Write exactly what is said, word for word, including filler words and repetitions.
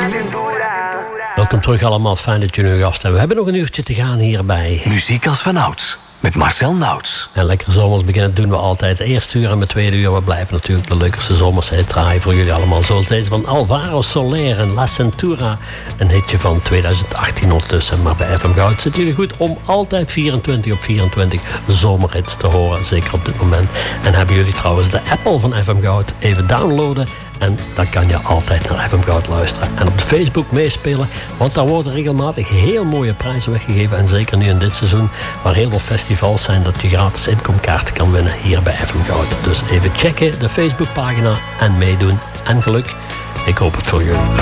Welkom terug allemaal, fijn dat jullie nog afstemmen. We hebben nog een uurtje te gaan hierbij. Muziek als vanouds, met Marcel Nauts. En lekker zomers beginnen doen we altijd. De eerste uur en de tweede uur, we blijven natuurlijk de leukste zomerse draaien voor jullie allemaal. Zoals deze van Alvaro Soler en La Centura. Een hitje van twintig achttien ondertussen. Maar bij F M Goud zit jullie goed om altijd vierentwintig op vierentwintig zomerhits te horen. Zeker op dit moment. En hebben jullie trouwens de Apple van F M Goud even downloaden. En dan kan je altijd naar F M Goud luisteren. En op de Facebook meespelen. Want daar worden regelmatig heel mooie prijzen weggegeven. En zeker nu in dit seizoen, waar heel veel festivals zijn, dat je gratis inkomkaarten kan winnen hier bij F M Goud. Dus even checken de Facebookpagina en meedoen. En geluk. Ik hoop het voor jullie.